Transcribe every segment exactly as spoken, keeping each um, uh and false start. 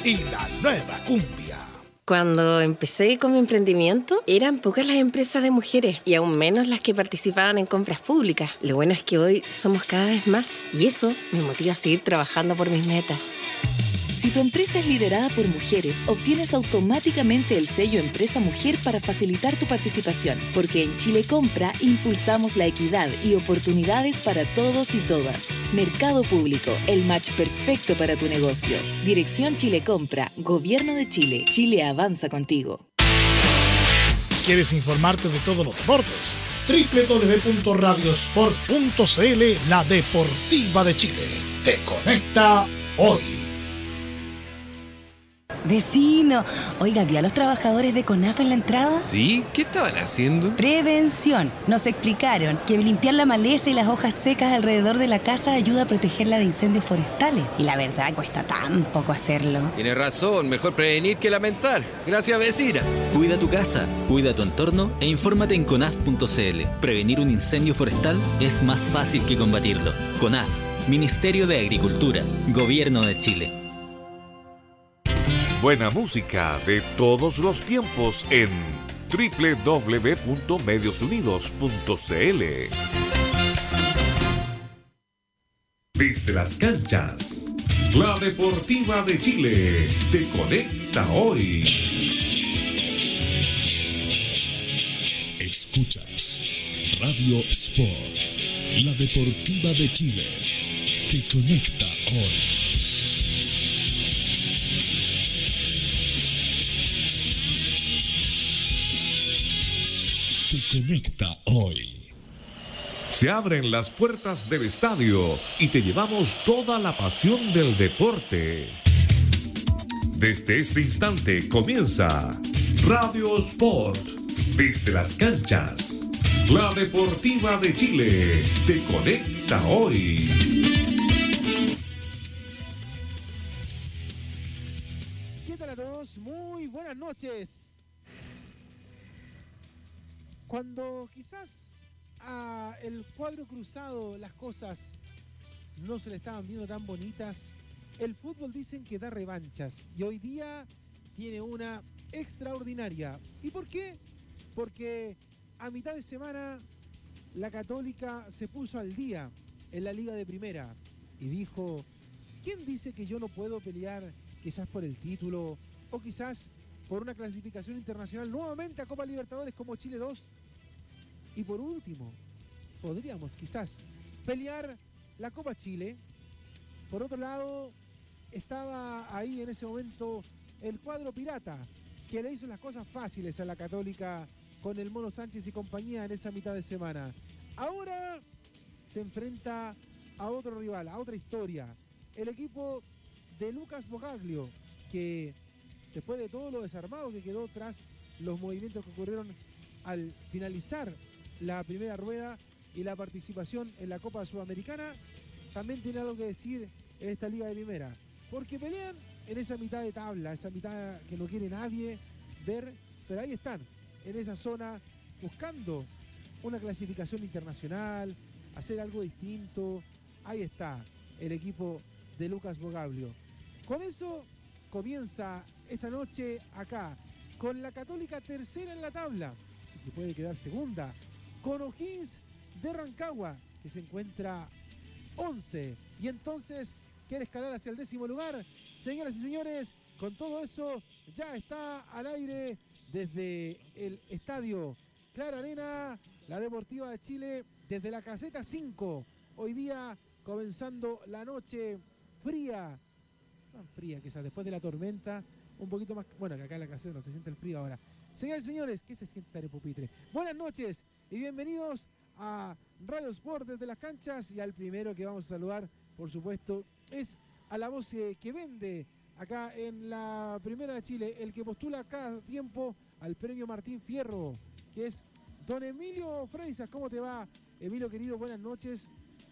y la nueva cumbia. Cuando empecé con mi emprendimiento, eran pocas las empresas de mujeres y aún menos las que participaban en compras públicas. Lo bueno es que hoy somos cada vez más y eso me motiva a seguir trabajando por mis metas. Si tu empresa es liderada por mujeres, obtienes automáticamente el sello Empresa Mujer para facilitar tu participación, porque en Chile Compra impulsamos la equidad y oportunidades para todos y todas. Mercado Público, el match perfecto para tu negocio. Dirección Chile Compra, Gobierno de Chile. Chile avanza contigo. ¿Quieres informarte de todos los deportes? doble u doble u doble u punto radiosport punto c l, la deportiva de Chile. Te conecta hoy. Vecino, oiga, ¿vi a los trabajadores de CONAF en la entrada? Sí, ¿qué estaban haciendo? Prevención. Nos explicaron que limpiar la maleza y las hojas secas alrededor de la casa ayuda a protegerla de incendios forestales. Y la verdad, cuesta tan poco hacerlo. Tienes razón, mejor prevenir que lamentar. Gracias, vecina. Cuida tu casa, cuida tu entorno e infórmate en conaf punto c l. Prevenir un incendio forestal es más fácil que combatirlo. CONAF, Ministerio de Agricultura, Gobierno de Chile. Buena música de todos los tiempos en doble u doble u doble u punto medios unidos punto c l. Desde las canchas, la Deportiva de Chile te conecta hoy. Escuchas Radio Sport, la Deportiva de Chile te conecta hoy. Conecta hoy. Se abren las puertas del estadio y te llevamos toda la pasión del deporte. Desde este instante comienza Radio Sport, desde las canchas. La Deportiva de Chile te conecta hoy. ¿Qué tal a todos? Muy buenas noches. Cuando quizás a el cuadro cruzado las cosas no se le estaban viendo tan bonitas, el fútbol dicen que da revanchas y hoy día tiene una extraordinaria. ¿Y por qué? Porque a mitad de semana la Católica se puso al día en la Liga de Primera y dijo, ¿quién dice que yo no puedo pelear quizás por el título o quizás por una clasificación internacional nuevamente a Copa Libertadores como Chile dos? Y por último, podríamos quizás pelear la Copa Chile. Por otro lado, estaba ahí en ese momento el cuadro pirata, que le hizo las cosas fáciles a la Católica con el Mono Sánchez y compañía en esa mitad de semana. Ahora se enfrenta a otro rival, a otra historia. El equipo de Lucas Bogaglio, que después de todo lo desarmado que quedó tras los movimientos que ocurrieron al finalizar la primera rueda y la participación en la Copa Sudamericana, también tiene algo que decir en esta Liga de Primera, porque pelean en esa mitad de tabla, esa mitad que no quiere nadie ver, pero ahí están, en esa zona, buscando una clasificación internacional, hacer algo distinto. Ahí está el equipo de Lucas Bogaglio. Con eso comienza esta noche acá, con la Católica tercera en la tabla, que puede quedar segunda, con O'Higgins de Rancagua, que se encuentra once, y entonces quiere escalar hacia el décimo lugar. Señoras y señores, con todo eso ya está al aire desde el estadio Clara Arena, la Deportiva de Chile, desde la caseta cinco, hoy día comenzando la noche fría, tan fría quizás después de la tormenta, un poquito más, bueno, que acá en la caseta no se siente el frío ahora. Señores y señores, ¿qué se siente en pupitre? Buenas noches y bienvenidos a Radio Sport desde las canchas, y al primero que vamos a saludar, por supuesto, es a la voz que vende acá en la Primera de Chile, el que postula cada tiempo al premio Martín Fierro, que es don Emilio Freisas. ¿Cómo te va, Emilio querido? Buenas noches.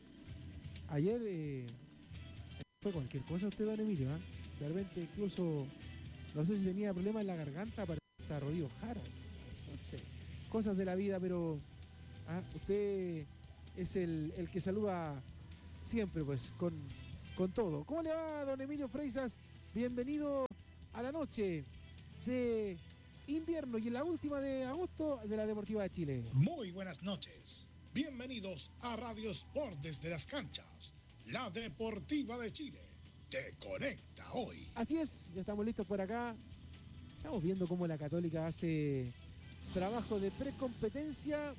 Ayer eh, fue cualquier cosa usted, don Emilio, ¿eh? De repente incluso, no sé si tenía problemas en la garganta, para estar Rodrigo Jara, no sé, cosas de la vida, pero ah, usted es el, el que saluda siempre, pues, con, con todo. ¿Cómo le va, don Emilio Freisas? Bienvenido a la noche de invierno y en la última de agosto de la Deportiva de Chile. Muy buenas noches. Bienvenidos a Radio Sport desde las canchas. La Deportiva de Chile te conecta hoy. Así es, ya estamos listos por acá. Estamos viendo cómo la Católica hace trabajo de precompetencia.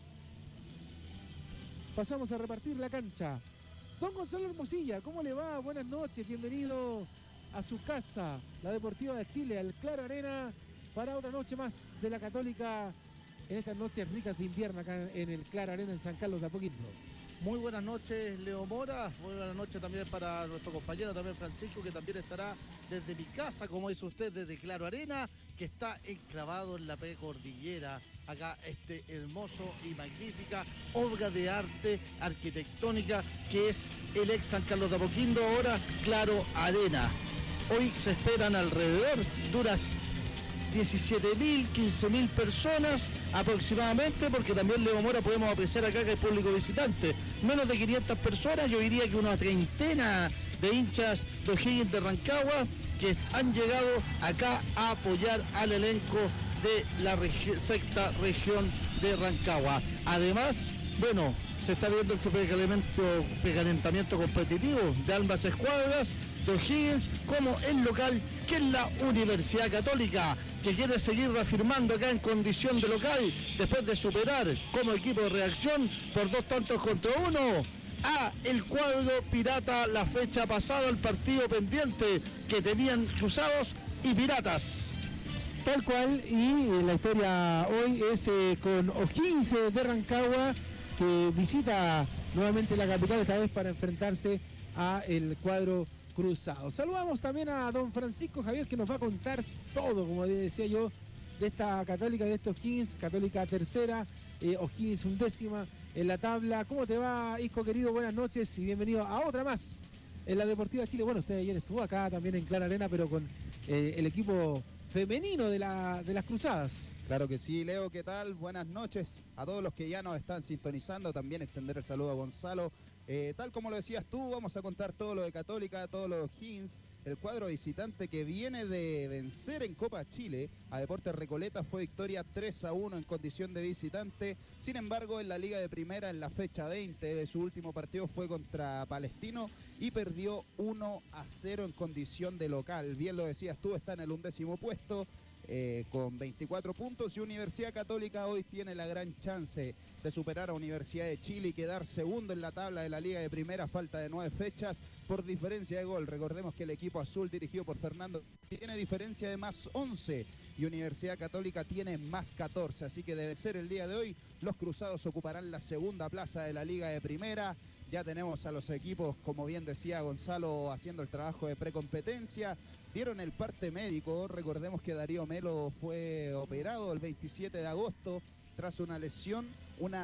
Pasamos a repartir la cancha. Don Gonzalo Hermosilla, ¿cómo le va? Buenas noches, bienvenido a su casa, la Deportiva de Chile, al Claro Arena, para otra noche más de la Católica en estas noches ricas de invierno acá en el Claro Arena en San Carlos de Apoquindo. Muy buenas noches, Leo Mora. Muy buenas noches también para nuestro compañero también Francisco, que también estará desde mi casa, como dice usted, desde Claro Arena, que está enclavado en la precordillera. Acá este hermoso y magnífica obra de arte arquitectónica que es el ex San Carlos de Apoquindo, ahora Claro Arena. Hoy se esperan alrededor de unas diecisiete mil, quince mil personas aproximadamente, porque también, Leo Mora, podemos apreciar acá que hay público visitante. Menos de quinientas personas, yo diría que una treintena de hinchas de O'Higgins de Rancagua que han llegado acá a apoyar al elenco de la regi- sexta región de Rancagua. Además, bueno, se está viendo el precalentamiento, precalentamiento competitivo de ambas escuadras, de O'Higgins como el local, que es la Universidad Católica, que quiere seguir reafirmando acá en condición de local después de superar como equipo de reacción por dos tantos contra uno a el cuadro pirata la fecha pasada, el partido pendiente que tenían Cruzados y Piratas. Tal cual, y la historia hoy es eh, con O'Higgins de Rancagua, que visita nuevamente la capital, esta vez para enfrentarse a el cuadro Cruzado. Saludamos también a don Francisco Javier, que nos va a contar todo, como decía yo, de esta Católica, de estos O'Higgins, Católica tercera, eh, O'Higgins undécima en la tabla. ¿Cómo te va, Isco querido? Buenas noches y bienvenido a otra más en la Deportiva Chile. Bueno, usted ayer estuvo acá también en Claro Arena, pero con eh, el equipo femenino de, la, de las Cruzadas. Claro que sí, Leo, ¿qué tal? Buenas noches a todos los que ya nos están sintonizando. También extender el saludo a Gonzalo. Eh, tal como lo decías tú, vamos a contar todo lo de Católica, todo lo de O'Higgins, el cuadro visitante que viene de vencer en Copa Chile a Deportes Recoleta. Fue victoria tres a uno en condición de visitante. Sin embargo, en la Liga de Primera, en la fecha veinte de su último partido, fue contra Palestino y perdió uno a cero en condición de local. Bien lo decías tú, está en el undécimo puesto. Eh, con veinticuatro puntos, y Universidad Católica hoy tiene la gran chance de superar a Universidad de Chile y quedar segundo en la tabla de la Liga de Primera, falta de nueve fechas por diferencia de gol. Recordemos que el equipo azul dirigido por Fernando tiene diferencia de más once y Universidad Católica tiene más catorce, así que debe ser el día de hoy. Los Cruzados ocuparán la segunda plaza de la Liga de Primera. Ya tenemos a los equipos, como bien decía Gonzalo, haciendo el trabajo de precompetencia. Dieron el parte médico. Recordemos que Darío Melo fue operado el veintisiete de agosto tras una lesión, una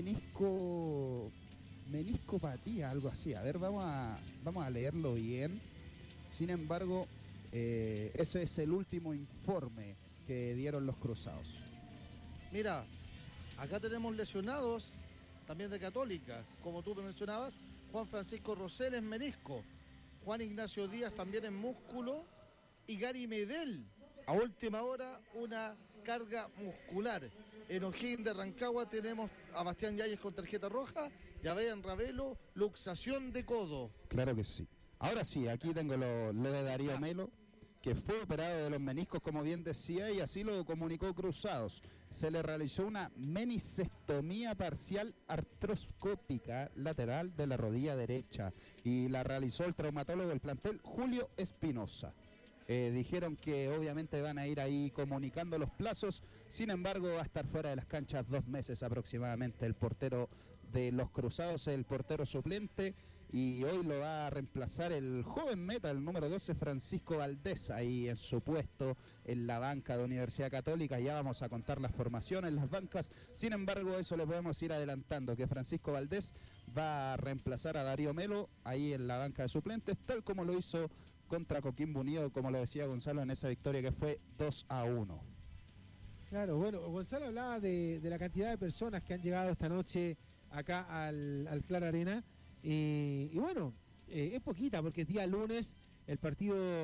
menisco, meniscopatía, algo así. A ver, vamos a, vamos a leerlo bien. Sin embargo, eh, ese es el último informe que dieron los Cruzados. Mira, acá tenemos lesionados también de Católica, como tú me mencionabas, Juan Francisco Rosell en menisco, Juan Ignacio Díaz también en músculo, y Gary Medel, a última hora, una carga muscular. En O'Higgins de Rancagua tenemos a Bastián Yáñez con tarjeta roja, y a Brian Ravelo, luxación de codo. Claro que sí. Ahora sí, aquí tengo lo, lo de Darío Melo, que fue operado de los meniscos, como bien decía, y así lo comunicó Cruzados. Se le realizó una meniscectomía parcial artroscópica lateral de la rodilla derecha y la realizó el traumatólogo del plantel, Julio Espinosa. Eh, dijeron que obviamente van a ir ahí comunicando los plazos, sin embargo va a estar fuera de las canchas dos meses aproximadamente el portero de los Cruzados, el portero suplente, y hoy lo va a reemplazar el joven meta, el número doce, Francisco Valdés, ahí en su puesto en la banca de Universidad Católica. Ya vamos a contar las formaciones en las bancas, sin embargo eso lo podemos ir adelantando, que Francisco Valdés va a reemplazar a Darío Melo ahí en la banca de suplentes, tal como lo hizo contra Coquimbo Unido, como lo decía Gonzalo, en esa victoria que fue dos a uno. Claro, bueno, Gonzalo hablaba de, de la cantidad de personas que han llegado esta noche acá al, al Claro Arena, y, y bueno, eh, es poquita porque es día lunes, el partido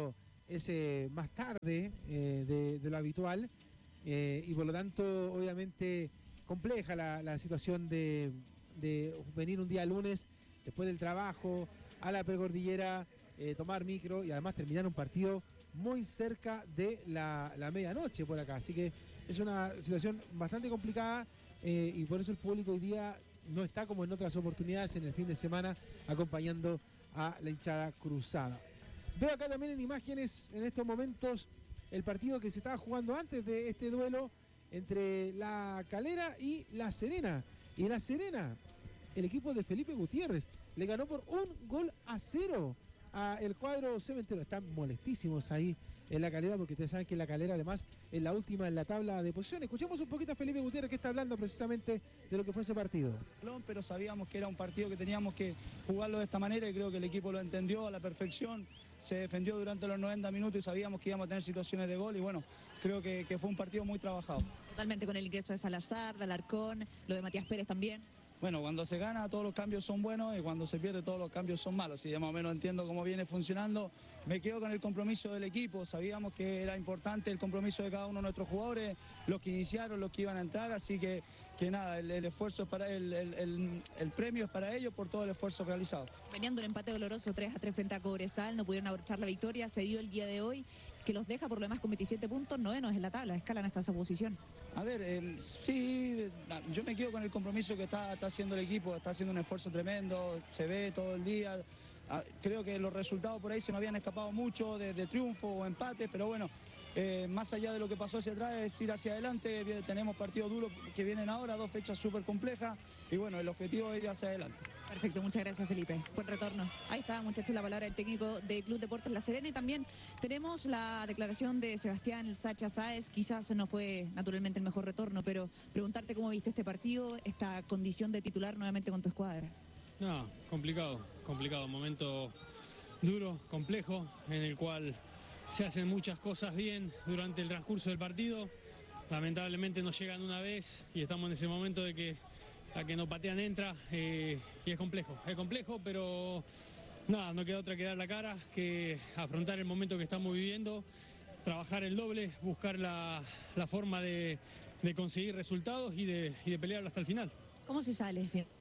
es eh, más tarde eh, de, de lo habitual eh, y por lo tanto obviamente compleja la, la situación de, de venir un día lunes después del trabajo a la precordillera, eh, tomar micro y además terminar un partido muy cerca de la, la medianoche por acá, así que es una situación bastante complicada eh, y por eso el público hoy día no está como en otras oportunidades en el fin de semana acompañando a la hinchada cruzada. Veo acá también en imágenes en estos momentos el partido que se estaba jugando antes de este duelo entre La Calera y La Serena. Y en La Serena, el equipo de Felipe Gutiérrez le ganó por un gol a cero a el cuadro cementero. Están molestísimos ahí en La Calera porque ustedes saben que La Calera además es la última en la tabla de posiciones. Escuchemos un poquito a Felipe Gutiérrez que está hablando precisamente de lo que fue ese partido. Pero sabíamos que era un partido que teníamos que jugarlo de esta manera y creo que el equipo lo entendió a la perfección. Se defendió durante los noventa minutos y sabíamos que íbamos a tener situaciones de gol y bueno, creo que, que fue un partido muy trabajado. Totalmente, con el ingreso de Salazar, de Alarcón, lo de Matías Pérez también. Bueno, cuando se gana todos los cambios son buenos y cuando se pierde todos los cambios son malos. Si ya más o menos entiendo cómo viene funcionando, me quedo con el compromiso del equipo. Sabíamos que era importante el compromiso de cada uno de nuestros jugadores, los que iniciaron, los que iban a entrar, así que, que nada, el, el esfuerzo es para el, el, el, el premio es para ellos por todo el esfuerzo realizado. Venían de un empate doloroso tres a tres frente a Cobresal, no pudieron abrochar la victoria, se dio el día de hoy, que los deja por lo demás con veintisiete puntos, novenos en la tabla, escalan hasta esa posición. A ver, eh, sí, yo me quedo con el compromiso que está, está haciendo el equipo, está haciendo un esfuerzo tremendo, se ve todo el día. Creo que los resultados por ahí se nos habían escapado mucho de, de triunfo o empate, pero bueno, eh, más allá de lo que pasó hacia atrás es ir hacia adelante. Tenemos partidos duros que vienen ahora, dos fechas súper complejas y bueno, el objetivo es ir hacia adelante. Perfecto, muchas gracias Felipe, buen retorno. Ahí está, muchachos, la palabra del técnico de Club Deportes La Serena y también tenemos la declaración de Sebastián El Sacha Sáez. Quizás no fue naturalmente el mejor retorno, pero preguntarte cómo viste este partido, esta condición de titular nuevamente con tu escuadra. No, complicado, complicado, momento duro, complejo, en el cual se hacen muchas cosas bien durante el transcurso del partido. Lamentablemente nos llegan una vez y estamos en ese momento de que la que nos patean entra eh, y es complejo, es complejo, pero nada, no queda otra que dar la cara, que afrontar el momento que estamos viviendo, trabajar el doble, buscar la, la forma de, de conseguir resultados y de, y de pelearlo hasta el final. ¿Cómo se sale, Fer?